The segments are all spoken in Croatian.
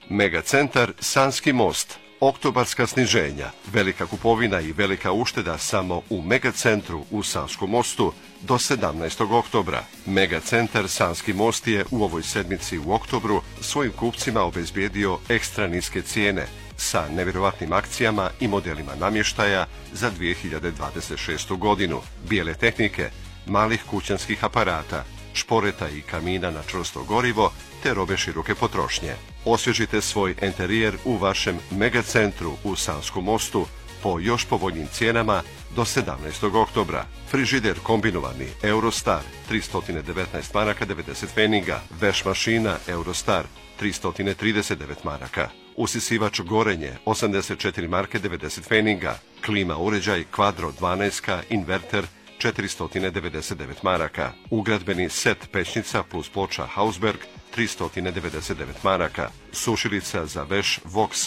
Megacentar Sanski most. Oktobarska sniženja, velika kupovina i velika ušteda samo u Megacentru u Sanskom mostu do 17. oktobra. Megacentar Sanski most je u ovoj sedmici u oktobru svojim kupcima obezbijedio ekstra niske cijene sa nevjerovatnim akcijama i modelima namještaja za 2026. godinu, bijele tehnike, malih kućanskih aparata, šporeta i kamina na čvrsto gorivo te robe široke potrošnje. Osvježite svoj enterijer u vašem Megacentru u Sanskom mostu po još povoljnim cijenama do 17. oktobra. Frižider kombinovani Eurostar 319 maraka 90 pfeniga, veš mašina Eurostar 339 maraka, usisivač gorenje 84 marke 90 pfeniga, klima uređaj Quadro 12K inverter 499 maraka, ugradbeni set pećnica plus ploča Hausberg 399 maraka, sušilica za veš Vox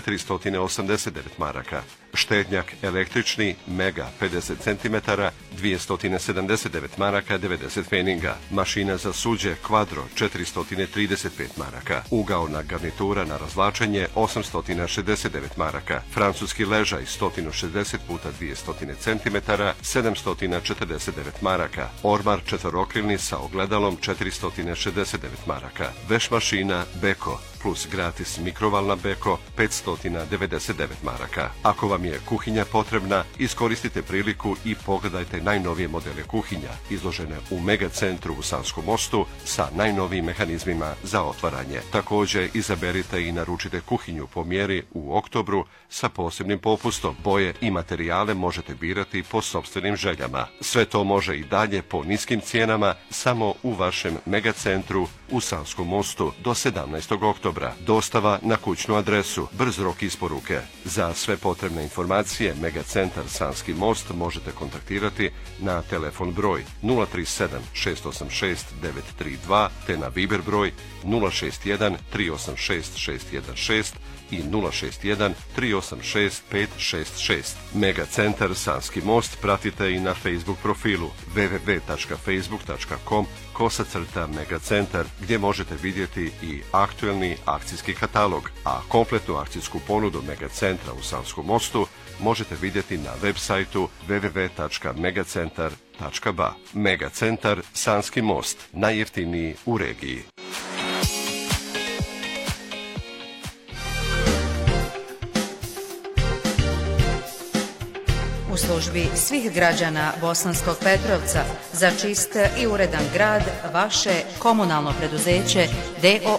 489 maraka, štednjak električni Mega 50 cm 279 maraka 90 pfeniga, mašina za suđe Quadro 435 maraka, ugaona garnitura na razvlačenje 869 maraka, francuski ležaj 160 x 200 cm 749 maraka, ormar četverokrilni sa ogledalom 469 maraka, veš mašina Beko plus gratis mikrovalna Beko 599 maraka. Ako vam je kuhinja potrebna, iskoristite priliku i pogledajte najnovije modele kuhinja izložene u Megacentru u Sanskom mostu sa najnovijim mehanizmima za otvaranje. Također izaberite i naručite kuhinju po mjeri u oktobru sa posebnim popustom. Boje i materijale možete birati po sopstvenim željama. Sve to može i dalje po niskim cijenama samo u vašem Megacentru u Sanskom mostu do 17. oktobra. Dostava na kućnu adresu, brz rok isporuke. Za sve potrebne informacije Megacentar Sanski most možete kontaktirati na telefon broj 037 686 932 te na Viber broj 061 386 616 i 061 386 566. Megacentar Sanski most pratite i na Facebook profilu www.facebook.com/Megacentar gdje možete vidjeti i aktuelni akcijski katalog, a kompletnu akcijsku ponudu Megacentra u Sanskom mostu možete vidjeti na web sajtu www.megacentar.ba. Megacentar Sanski most, najjeftiniji u regiji. U službi svih građana Bosanskog Petrovca za čist i uredan grad vaše komunalno preduzeće D.O.